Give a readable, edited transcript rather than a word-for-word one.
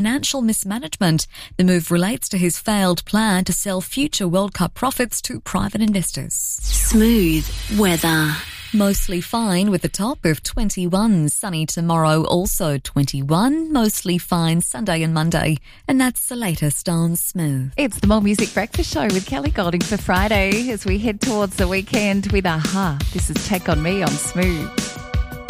financial mismanagement. The move relates to his failed plan to sell future World Cup profits to private investors. Smooth weather. Mostly fine with a top of 21. Sunny tomorrow, also 21. Mostly fine Sunday and Monday. And that's the latest on Smooth. It's the More Music Breakfast Show with Kelly Golding for Friday as we head towards the weekend with Aha. This is Take On Me on Smooth.